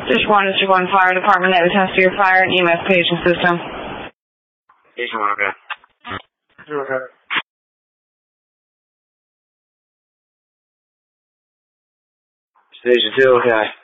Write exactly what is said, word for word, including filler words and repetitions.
Station one, District one Fire Department, that would test your fire and E M S paging system. Station one, okay. Okay. Station two, okay.